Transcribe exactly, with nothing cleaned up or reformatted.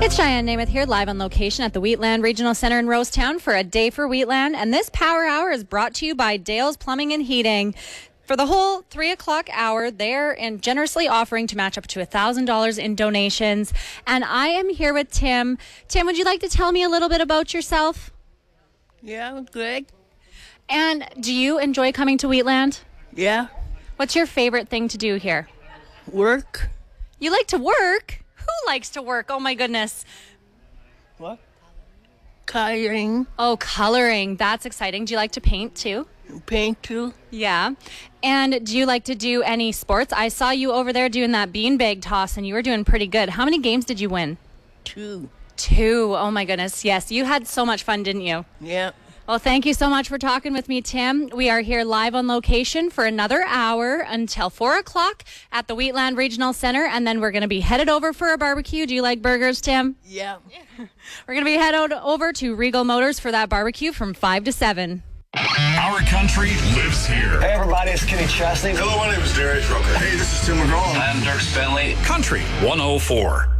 It's Cheyenne Namath here, live on location at the Wheatland Regional Center in Rosetown for a day for Wheatland. And this Power Hour is brought to you by Dale's Plumbing and Heating. For the whole three o'clock hour, they're in generously offering to match up to one thousand dollars in donations. And I am here with Tim. Tim, would you like to tell me a little bit about yourself? Yeah, good. And do you enjoy coming to Wheatland? Yeah. What's your favorite thing to do here? Work. You like to work? Who likes to work? Oh, my goodness. What? Coloring. Oh, coloring. That's exciting. Do you like to paint, too? Paint, too. Yeah. And do you like to do any sports? I saw you over there doing that beanbag toss, and you were doing pretty good. How many games did you win? Two. Two. Oh, my goodness. Yes. You had so much fun, didn't you? Yeah. Well, thank you so much for talking with me, Tim. We are here live on location for another hour until four o'clock at the Wheatland Regional Center, and then we're going to be headed over for a barbecue. Do you like burgers, Tim? Yeah. We're going to be headed over to Regal Motors for that barbecue from five to seven. Our country lives here. Hey everybody, it's Kenny Chesney. Hello, my name is Darius Rucker. Hey, this is Tim McGraw. I'm Dirk Bentley. Country one oh four.